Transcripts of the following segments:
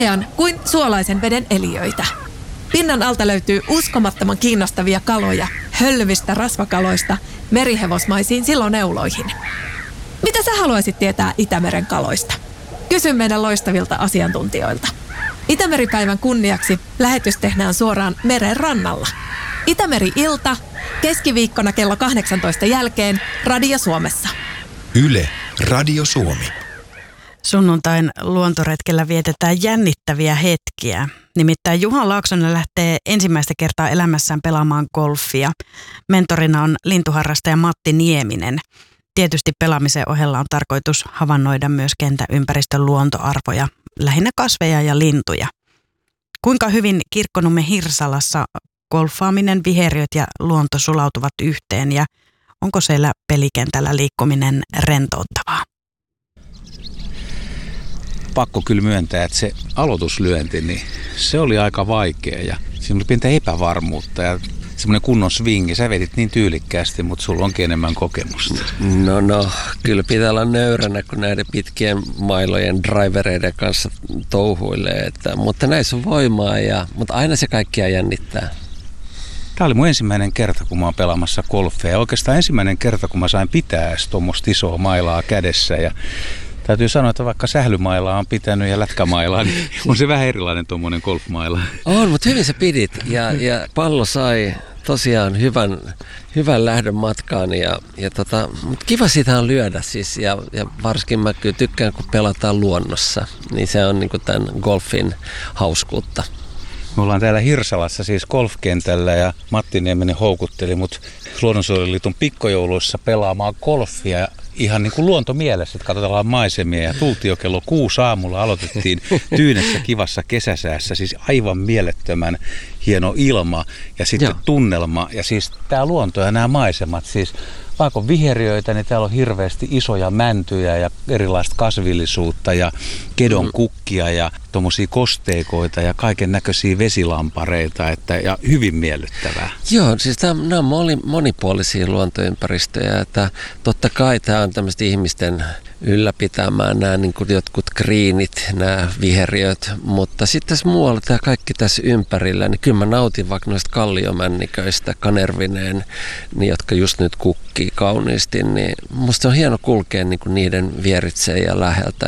kuin suolaisen veden eliöitä. Pinnan alta löytyy uskomattoman kiinnostavia kaloja, hölvistä rasvakaloista merihevosmaisiin siloneuloihin. Mitä sä haluaisit tietää Itämeren kaloista? Kysy meidän loistavilta asiantuntijoilta. Itämeripäivän kunniaksi lähetys tehdään suoraan meren rannalla. Itämeri-ilta, keskiviikkona kello 18 jälkeen, Radio Suomessa. Yle, Radio Suomi. Sunnuntain luontoretkellä vietetään jännittäviä hetkiä. Nimittäin Juha Laaksonen lähtee ensimmäistä kertaa elämässään pelaamaan golfia. Mentorina on lintuharrastaja Matti Nieminen. Tietysti pelaamisen ohella on tarkoitus havainnoida myös kentän ympäristön luontoarvoja, lähinnä kasveja ja lintuja. Kuinka hyvin Kirkkonummen Hirsalassa golfaaminen, viheriöt ja luonto sulautuvat yhteen ja onko siellä pelikentällä liikkuminen rentouttavaa? Pakko kyllä myöntää, että se aloituslyönti, niin se oli aika vaikea ja siinä oli pientä epävarmuutta ja semmoinen kunnon swingi. Sä vedit niin tyylikkäästi, mutta sulla onkin enemmän kokemusta. No, kyllä pitää olla nöyränä, kun näiden pitkien mailojen drivereiden kanssa touhuilee. Mutta näissä on voimaa, mutta aina se kaikkia jännittää. Tämä oli mun ensimmäinen kerta, kun mä oon pelaamassa golfia. Ja oikeastaan ensimmäinen kerta, kun mä sain pitää edes tuommoista isoa mailaa kädessä. Ja täytyy sanoa, että vaikka sählymailaa on pitänyt ja lätkämailaa, niin on se vähän erilainen tuommoinen golfmaila. On, mutta hyvin sä pidit ja pallo sai tosiaan hyvän lähdön matkaan mutta kiva sitä on lyödä siis ja varsinkin mä kyllä tykkään, kun pelataan luonnossa, niin se on niinku tämän golfin hauskuutta. Me ollaan täällä Hirsalassa siis golfkentällä ja Matti Nieminen houkutteli mut Luonnonsuojeluliiton pikkujouluissa pelaamaan golfia ihan niin kuin luontomielessä, että katsotaan maisemia ja tultiin jo kello 6 aamulla, aloitettiin tyynessä kivassa kesäsäässä, siis aivan mielettömän hieno ilma ja sitten tunnelma ja siis tää luonto ja nämä maisemat, siis vaikka on viheriöitä, niin täällä on hirveästi isoja mäntyjä ja erilaista kasvillisuutta ja kedon kukkia ja tommosia kosteikoita ja kaiken näköisiä vesilampareita ja hyvin miellyttävää. Joo, siis nämä on monipuolisia luontoympäristöjä, että totta kai tämä on tämmöistä ihmisten ylläpitämään nämä niin kuin jotkut greenit, nämä viheriöt, mutta sitten tässä muualla tämä kaikki tässä ympärillä, niin kyllä mä nautin vaikka noista kalliomänniköistä, kanervineen, niin, jotka just nyt kukkii kauniisti, niin musta on hieno kulkea niin kuin niiden vieritse ja läheltä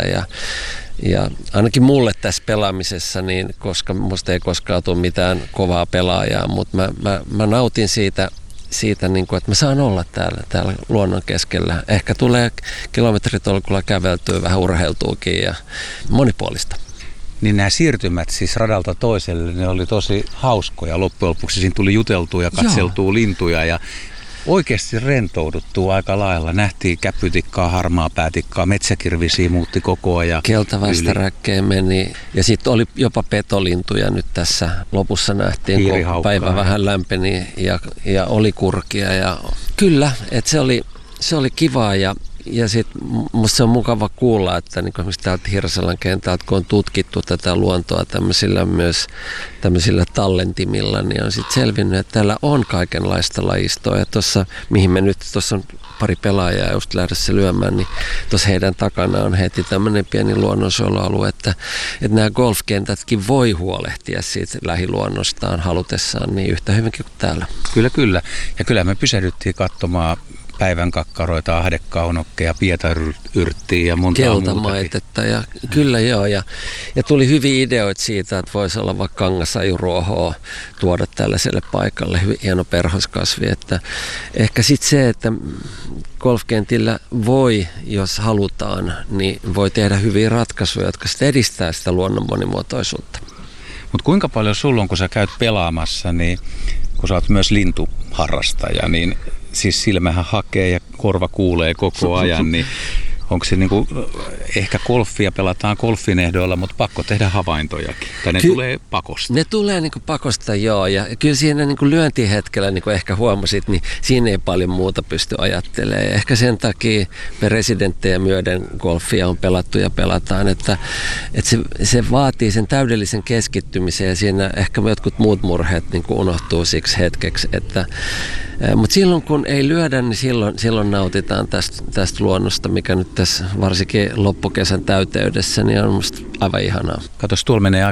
ja ainakin mulle tässä pelaamisessa, niin koska musta ei koskaan tule mitään kovaa pelaajaa, mutta mä nautin siitä niin kuin, että mä saan olla täällä luonnon keskellä. Ehkä tulee kilometritolkulla käveltyä, vähän urheiltuukin ja monipuolista. Niin nämä siirtymät siis radalta toiselle, ne oli tosi hauskoja loppujen lopuksi. Siinä tuli juteltua ja katseltua lintuja ja oikeasti rentouduttuu aika lailla. Nähtiin käpytikkaa, harmaa päätikkaa, metsäkirvisiä muutti koko ajan. Keltavästäräkkejä meni ja sitten oli jopa petolintuja nyt tässä lopussa nähtiin, kun päivä vähän lämpeni ja oli kurkia. Ja kyllä, että se oli kivaa ja sitten musta se on mukava kuulla, että niin esimerkiksi täältä Hirsalan kentältä, kun on tutkittu tätä luontoa tämmöisillä tallentimilla, niin on sitten selvinnyt, että täällä on kaikenlaista lajistoa. Ja tuossa, mihin me nyt, tuossa on pari pelaajaa just lähdössä lyömään, niin tuossa heidän takana on heti tämmöinen pieni luonnonsuojelualue, että nämä golfkentätkin voi huolehtia siitä lähiluonnostaan halutessaan niin yhtä hyvinkin kuin täällä. Kyllä. Ja kyllä me pysähdyttiin katsomaan päivän kakkaroita, ahdekaunokkeja, pietayrttiä ja monta keltamaitetta ja kyllä joo. Ja tuli hyviä ideoita siitä, että voisi olla vaikka kangasajuruohoa tuoda tällaiselle paikalle. Hieno perhoskasvi. Että ehkä sitten se, että golfkentillä voi, jos halutaan, niin voi tehdä hyviä ratkaisuja, jotka sitten edistää sitä luonnon monimuotoisuutta. Mutta kuinka paljon sulla on, kun sä käyt pelaamassa, niin kun sä oot myös lintuharrastaja, niin siis silmähän hakee ja korva kuulee koko ajan, niin onko se niinku, ehkä golfia pelataan golfin ehdoilla, mutta pakko tehdä havaintojakin? Tai ne tulee pakosta? Ne tulee niinku pakosta, joo. Ja kyllä siinä niinku lyöntihetkellä, niin kuin ehkä huomasit, niin siinä ei paljon muuta pysty ajattelemaan. Ja ehkä sen takia me residenttejä myöden golfia on pelattu ja pelataan, että se vaatii sen täydellisen keskittymisen ja siinä ehkä jotkut muut murheet niinku unohtuu siksi hetkeksi, että Mutta silloin kun ei lyödä, niin silloin nautitaan tästä luonnosta, mikä nyt tässä varsinkin loppukesän täyteydessä niin on musta aivan ihanaa. Katos, tuolla menee